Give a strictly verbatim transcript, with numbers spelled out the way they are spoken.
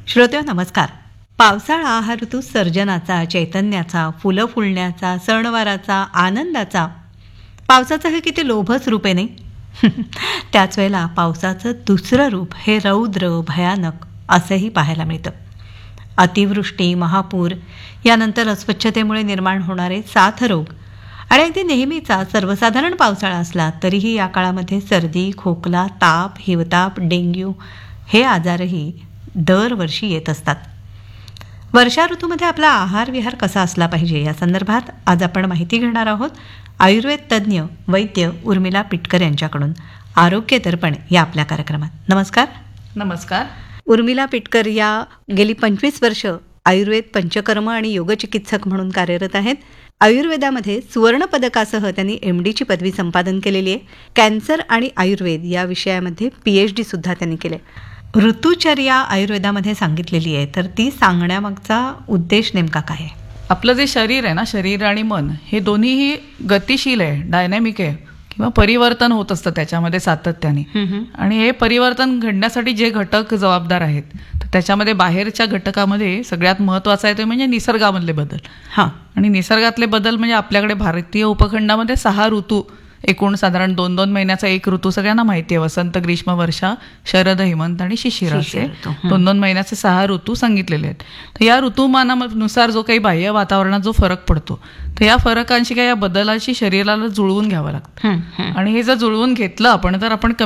श्रोत्यो नमस्कार. पावसाळा हा ऋतू सर्जनाचा, चैतन्याचा, फुलं फुलण्याचा, सणवाराचा, आनंदाचा. पावसाचं हे किती लोभस रूप आहे नाही? त्याच वेळेला पावसाचं दुसरं रूप हे रौद्र, भयानक असंही पाहायला मिळतं. अतिवृष्टी, महापूर, यानंतर अस्वच्छतेमुळे निर्माण होणारे साथरोग आणि अगदी नेहमीचा सर्वसाधारण पावसाळा असला तरीही या काळामध्ये सर्दी, खोकला, ताप, हिवताप, डेंग्यू हे आजारही दरवर्षी येत असतात. वर्षा ऋतूमध्ये आपला आहार विहार कसा असला पाहिजे या संदर्भात आज आपण माहिती घेणार आहोत आयुर्वेद तज्ज्ञ वैद्य उर्मिला पिटकर यांच्याकडून. आरोग्य दर्पण या आपल्या कार्यक्रमात. नमस्कार. नमस्कार. उर्मिला पिटकर या गेली पंचवीस वर्ष आयुर्वेद पंचकर्म आणि योगचिकित्सक म्हणून कार्यरत आहेत. आयुर्वेदामध्ये सुवर्ण पदकासह त्यांनी एम डीची पदवी संपादन केलेली आहे. कॅन्सर आणि आयुर्वेद या विषयामध्ये पी एच डी सुद्धा त्यांनी केले. ऋतुचर्या आयुर्वेदामध्ये सांगितलेली आहे, तर ती सांगण्यामागचा उद्देश नेमका काय आहे? आपलं जे शरीर आहे ना, शरीर आणि मन हे दोन्हीही गतिशील आहे, डायनॅमिक आहे किंवा परिवर्तन होत असतं त्याच्यामध्ये सातत्याने. आणि हे परिवर्तन घडण्यासाठी जे घटक जबाबदार आहेत तर त्याच्यामध्ये बाहेरच्या घटकामध्ये सगळ्यात महत्त्वाचा आहे ते म्हणजे निसर्गामधले बदल. हां. आणि निसर्गातले बदल म्हणजे आपल्याकडे भारतीय उपखंडामध्ये सहा ऋतू, एकूण साधारण दोन दोन महिन्याचा एक ऋतू सगळ्यांना माहिती आहे. वसंत, ग्रीष्म, वर्षा, शरद, हेमंत आणि शिशिर असे दोन दोन महिन्याचे सहा ऋतू सांगितलेले आहेत. तर या ऋतुमानानुसार जो काही बाह्य वातावरणात जो फरक पडतो तर या फरकांशी काय या बदलाशी शरीराला जुळवून घ्यावं लागतं. आणि हे जर जुळवून घेतलं आपण तर आपण